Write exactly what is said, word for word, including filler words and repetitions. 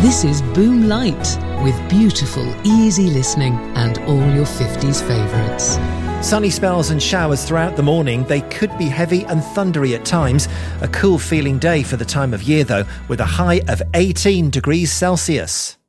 This is Boom Light, with beautiful, easy listening and all your fifties favourites. Sunny spells and showers throughout the morning. They could be heavy and thundery at times. A cool feeling day for the time of year though, with a high of eighteen degrees Celsius.